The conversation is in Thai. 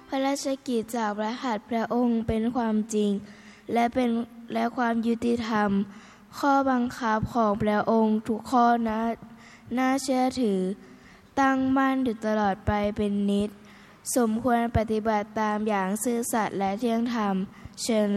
พระราชกิจจากพระหัตถ์พระองค์เป็นความจริงและความยุติธรรมข้อบังคับของพระองค์ทุกข้อน่าเชื่อถือตั้งมั่นอยู่ตลอดไปเป็นนิจสมควรปฏิบัติตามอย่างซื่อสัตย์และเที่ยงธรรมเชิญ